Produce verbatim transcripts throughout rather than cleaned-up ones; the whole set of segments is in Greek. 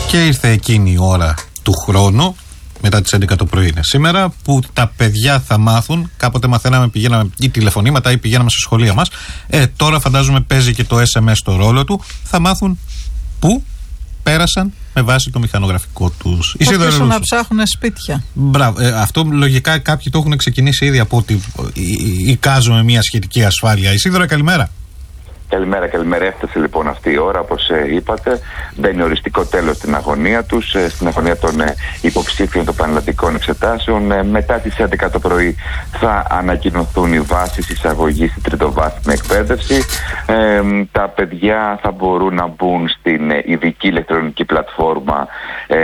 Και ήρθε εκείνη η ώρα του χρόνου, μετά τις έντεκα το πρωί είναι σήμερα, που τα παιδιά θα μάθουν. Κάποτε μαθαίναμε, πηγαίναμε ή τηλεφωνήματα ή πηγαίναμε στα σχολεία μας. Ε, τώρα φαντάζομαι παίζει και το ες εμ ες στο ρόλο του. Θα μάθουν πού πέρασαν με βάση το μηχανογραφικό τους. Ίσως να ψάχνουν σπίτια. Μπράβο. Ε, αυτό λογικά κάποιοι το έχουν ξεκινήσει ήδη από ότι εικάζουμε μια σχετική ασφάλεια. Ισίδωρα, καλημέρα. Καλημέρα, καλημέρα. Έφτασε λοιπόν αυτή η ώρα, όπως ε, είπατε. Μπαίνει οριστικό τέλος στην αγωνία τους, ε, στην αγωνία των ε, υποψήφιων των πανελλαδικών εξετάσεων. Ε, μετά τις έντεκα το πρωί θα ανακοινωθούν οι βάσεις εισαγωγής στην τριτοβάθμια εκπαίδευση. Ε, τα παιδιά θα μπορούν να μπουν στην ε, ειδική ηλεκτρονική πλατφόρμα ε,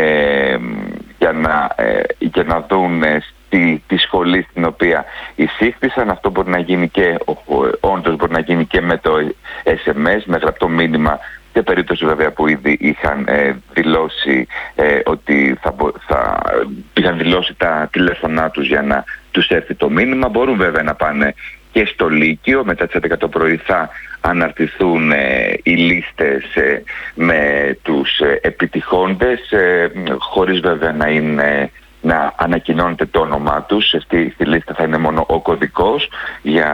για, να, ε, για να δουν ε, Τη, τη σχολή στην οποία εισήχθησαν. Αυτό μπορεί να γίνει και, όντως μπορεί να γίνει και με το ες εμ ες, με γραπτό μήνυμα, σε περίπτωση βέβαια που ήδη είχαν ε, δηλώσει ε, ότι θα, θα είχαν δηλώσει τα τηλέφωνά τους για να τους έρθει το μήνυμα. Μπορούν βέβαια να πάνε και στο Λύκειο. Μετά τις έντεκα το πρωί θα αναρτηθούν ε, οι λίστες ε, με τους ε, επιτυχώντες, ε, χωρίς βέβαια να είναι να ανακοινώνεται το όνομά τους. Στη, στη λίστα θα είναι μόνο ο κωδικός για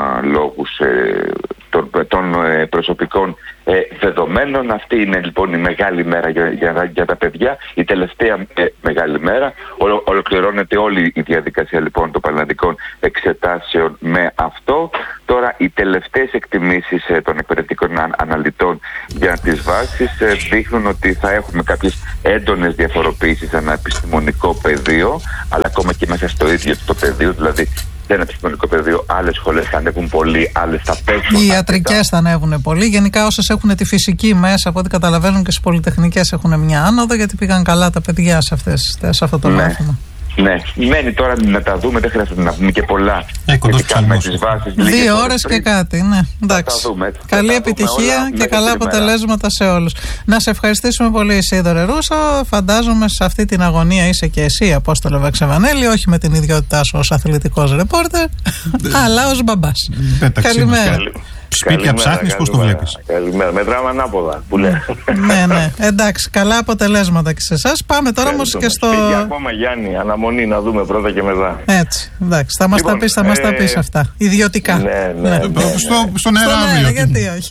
λόγους ε, των, των ε, προσωπικών ε, δεδομένων. Αυτή είναι λοιπόν η μεγάλη μέρα για, για, για τα παιδιά, η τελευταία ε, μεγάλη μέρα. Ολο, ολοκληρώνεται όλη η διαδικασία λοιπόν των πανελλαδικών εξετάσεων με αυτό. Τώρα οι τελευταίες εκτιμήσεις ε, των εκπαιδευτικών αν, αναλυτών για τις βάσεις ε, δείχνουν ότι θα έχουμε κάποιες έντονες διαφοροποιήσεις ανά επιστημονικό πεδίο, αλλά ακόμα και μέσα στο ίδιο το πεδίο, δηλαδή σε ένα επιστημονικό πεδίο άλλες σχολές θα ανέβουν πολύ, άλλες θα πέσουν. Οι ιατρικές θα ανέβουν πολύ. Γενικά όσες έχουν τη φυσική μέσα, από ό,τι καταλαβαίνουν, και στις πολυτεχνικές έχουν μια άνοδο, γιατί πήγαν καλά τα παιδιά σε, αυτές, σε αυτό το μάθημα. Ναι, μένει τώρα να τα δούμε, δεν χρειάζεται να πούμε και πολλά. Έκοντος τις βάσεις. Δύο ώρες και κάτι, ναι. Εντάξει. Δούμε, καλή επιτυχία και καλά αποτελέσματα σε όλους. Να σε ευχαριστήσουμε πολύ, Ισίδωρε Ρούσο. Φαντάζομαι σε αυτή την αγωνία είσαι και εσύ, Απόστολε Βαξεβανέλη, όχι με την ιδιότητά σου ως αθλητικός ρεπόρτερ, αλλά ως μπαμπάς. Καλημέρα. Σπίτια ψάχνεις, πώς το βλέπεις? Καλημέρα. Μετράμε ανάποδα που λέει. Ναι, ναι. Εντάξει, καλά αποτελέσματα και σε εσάς. Πάμε τώρα όμως και στο. Σπίτια ακόμα, Γιάννη, αναμονή να δούμε πρώτα και μετά. Έτσι. Εντάξει, θα μας λοιπόν, τα πεις, θα μας ε... τα πεις αυτά. Ιδιωτικά. Ναι, ναι. ναι, ναι, ναι. Στο, στον αέρα, γιατί όχι.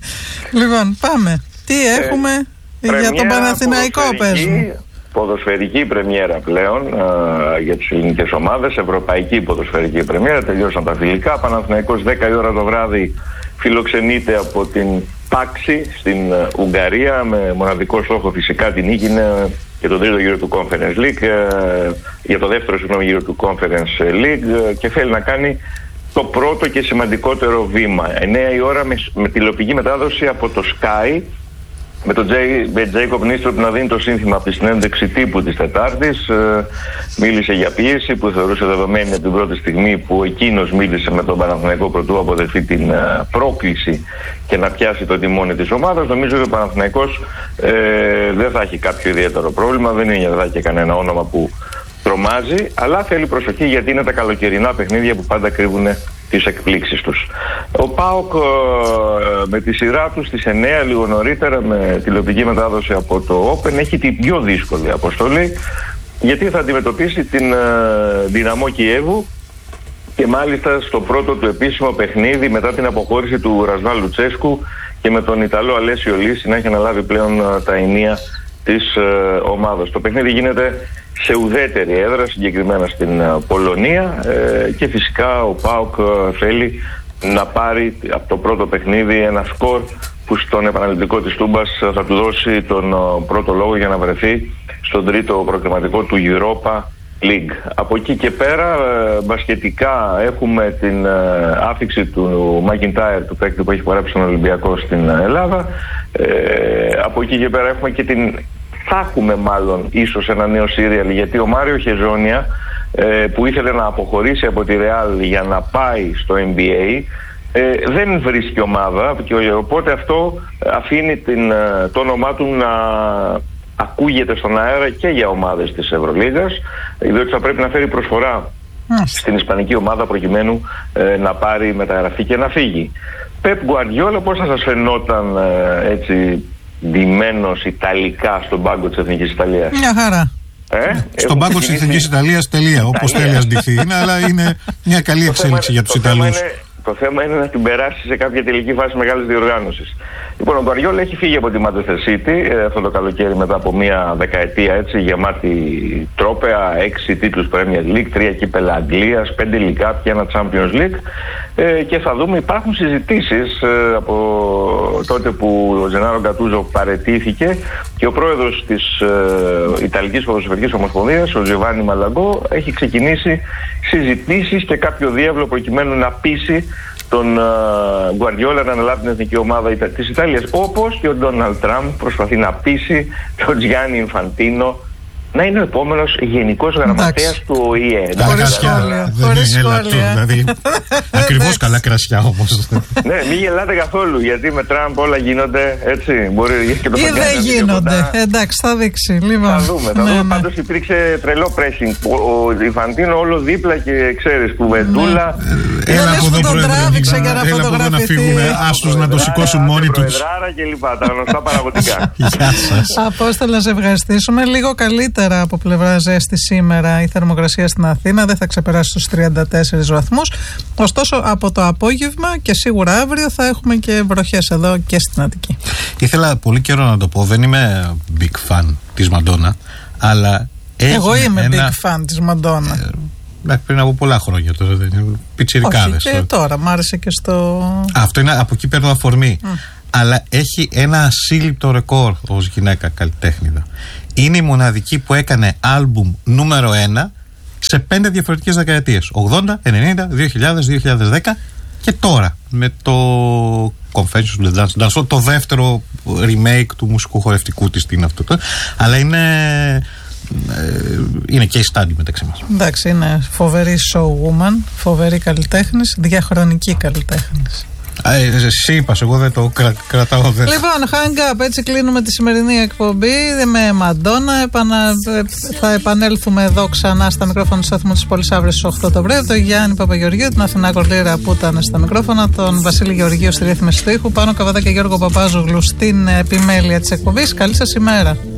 Λοιπόν, πάμε. Τι έχουμε ε, για τον Παναθηναϊκό, πες μου. Ποδοσφαιρική πρεμιέρα πλέον α, για τις ελληνικές ομάδες, ευρωπαϊκή ποδοσφαιρική πρεμιέρα, τελειώσαν τα φιλικά. Παναθηναϊκός δέκα η ώρα το βράδυ φιλοξενείται από την Πάξη στην uh, Ουγγαρία, με μοναδικό στόχο φυσικά την νίκη για τον τρίτο γύρο του Conference League, uh, για το δεύτερο συγγνώμη γύρο του Conference League, uh, και θέλει να κάνει το πρώτο και σημαντικότερο βήμα. εννέα η ώρα με, με τηλεοπτική μετάδοση από το Sky, με τον Τζέικοπ Νίστροπ να δίνει το σύνθημα από τη συνέντευξη τύπου της Τετάρτης. Ε, μίλησε για πίεση που θεωρούσε δεδομένη από την πρώτη στιγμή που εκείνος μίλησε με τον Παναθηναϊκό πρωτού αποδεχθεί την ε, πρόκληση και να πιάσει το τιμόνι της ομάδας. Νομίζω ότι ο Παναθηναϊκός ε, δεν θα έχει κάποιο ιδιαίτερο πρόβλημα, δεν είναι δεν θα έχει κανένα όνομα που τρομάζει, αλλά θέλει προσοχή γιατί είναι τα καλοκαιρινά παιχνίδια που πάντα κρύβουν τις εκπλήξεις τους. Ο ΠΑΟΚ ε, με τη σειρά του στις εννέα, λίγο νωρίτερα, με τηλεοπτική μετάδοση από το Open, έχει την πιο δύσκολη αποστολή, γιατί θα αντιμετωπίσει την ε, Δυναμό Κιέβου, και μάλιστα στο πρώτο του επίσημο παιχνίδι μετά την αποχώρηση του Ρασβάλ Λουτσέσκου και με τον Ιταλό Αλέσιο Λύση να έχει αναλάβει πλέον ε, τα ενία της ε, ομάδας. Το παιχνίδι γίνεται σε ουδέτερη έδρα, συγκεκριμένα στην ε, Πολωνία, ε, και φυσικά ο ΠΑΟΚ ε, θέλει να πάρει από το πρώτο παιχνίδι ένα σκορ που στον επαναληπτικό της Τούμπας θα του δώσει τον ε, πρώτο λόγο για να βρεθεί στον τρίτο προκριματικό του Europa League. Από εκεί και πέρα ε, μπασκετικά έχουμε την ε, άφιξη του Μακιντάιρ, του παίκτη που έχει υπογράψει τον Ολυμπιακό στην Ελλάδα. Ε, από εκεί και πέρα έχουμε και την... θα έχουμε μάλλον ίσως ένα νέο σύριαλ, γιατί ο Μάριο Χεζόνια ε, που ήθελε να αποχωρήσει από τη Ρεάλ για να πάει στο N B A ε, δεν βρίσκει ομάδα, και οπότε αυτό αφήνει την, το όνομά του να ακούγεται στον αέρα και για ομάδες της Ευρωλίγας, διότι θα πρέπει να φέρει προσφορά στην ισπανική ομάδα προκειμένου ε, να πάρει μεταγραφή και να φύγει. Πεπ Γκουαρδιόλα, πώς θα σας φαινόταν ε, έτσι ντυμένος ιταλικά στον πάγκο της Εθνικής Ιταλίας? Μια χαρά. Ε, στον πάγκο της Εθνικής Ιταλίας, τελεία. Όπως τέλεια ντυθεί είναι, αλλά είναι μια καλή εξέλιξη για τους Ιταλούς. Το θέμα είναι να την περάσει σε κάποια τελική φάση μεγάλης διοργάνωσης. Λοιπόν, ο Γκουαρδιόλα έχει φύγει από τη Manchester City ε, αυτό το καλοκαίρι μετά από μια δεκαετία έτσι, γεμάτη τρόπαια, έξι τίτλους Premier League, τρία κύπελα Αγγλίας, πέντε League Cup και ένα Champions League. Ε, και θα δούμε, υπάρχουν συζητήσεις ε, από τότε που ο Τζενάρο Γκατούζο παραιτήθηκε και ο πρόεδρος της ε, Ιταλικής Ποδοσφαιρικής Ομοσπονδίας, ο Τζοβάνι Μαλαγκό, έχει ξεκινήσει συζητήσεις και κάποιο διάβλο προκειμένου να πείσει τον Γκουαρδιόλα να αναλάβει την εθνική ομάδα της Ιταλίας. Όπως και ο Ντόναλντ Τραμπ προσπαθεί να πείσει τον Τζιάννη Ινφαντίνο να είναι ο επόμενος γενικός γραμματέας του Ο Η Ε. Χωρίς σχόλια. Χωρίς σχόλια. Δηλαδή, ακριβώς καλά κρασιά όμως. Ναι, μην γελάτε καθόλου, γιατί με Τραμπ όλα γίνονται έτσι. Μπορεί και το ή δεν γίνονται. Εντάξει, θα δείξει. Λοιπόν, θα δούμε. Θα ναι, δούμε. ναι. Πάντως υπήρξε τρελό pressing. Ο Ινφαντίνο όλο δίπλα και ξέρεις, κουβεντούλα. Ναι. Έλα από εδώ, τον τράβηξε για να φωτογραφηθεί. Να φύγουμε, άστος να το σηκώσουν μόνοι τους. Προεδράρα και λοιπά, τα γνωστά παραγωγικά. Γεια σας. Απόστολε, να σε ευχαριστήσουμε. Λίγο καλύτερα από πλευρά ζέστη σήμερα η θερμοκρασία στην Αθήνα, δεν θα ξεπεράσει τους τριάντα τέσσερις βαθμούς. Ωστόσο από το απόγευμα και σίγουρα αύριο θα έχουμε και βροχές εδώ και στην Αττική. Ήθελα πολύ καιρό να το πω, δεν είμαι big fan της Μαντόνα, αλλά εγώ είμαι ένα... big fan της Μαντόνα. Ε, πριν από πολλά χρόνια τώρα, δεν είναι πιτσιρικάδες. Όχι, και τώρα, μ' άρεσε και στο... Α, αυτό είναι, από εκεί παίρνω αφορμή. Mm. Αλλά έχει ένα ασύλληπτο ρεκόρ ως γυναίκα καλλιτέχνηδα. Είναι η μοναδική που έκανε άλμπουμ νούμερο ένα σε πέντε διαφορετικές δεκαετίες. ογδόντα, ενενήντα, δύο χιλιάδες, δύο χιλιάδες δέκα και τώρα με το Confessions of the Dance Dance, το δεύτερο remake του μουσικού χορευτικού της, τι είναι αυτό το, αλλά είναι είναι case study μεταξύ μας. Εντάξει, είναι φοβερή showwoman, φοβερή καλλιτέχνης, διαχρονική καλλιτέχνης. Ε, εσύ είπας, εγώ δεν το κρα, κρατάω δεν. Λοιπόν, hang up, έτσι κλείνουμε τη σημερινή εκπομπή με Μαντόνα. Επανα... Θα επανέλθουμε εδώ ξανά στα μικρόφωνα του σταθμού της Πόλης αύριο στις οκτώ το πρωί. Τον Γιάννη Παπαγεωργίου, την Αθηνά Κορλήρα που ήταν στα μικρόφωνα, τον Βασίλη Γεωργίου στη ρύθμιση του ήχου, Πάνο Καβαδά και Γιώργο Παπάζογλου στην επιμέλεια της εκπομπής. Καλή σας ημέρα.